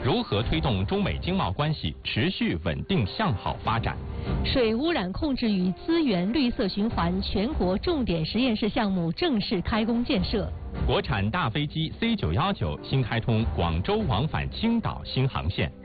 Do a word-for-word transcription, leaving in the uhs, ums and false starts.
如何推动中美经贸关系持续稳定向好发展？ 水污染控制与资源绿色循环全国重点实验室项目正式开工建设。 国产大飞机 C 九一九新开通广州往返青岛新航线。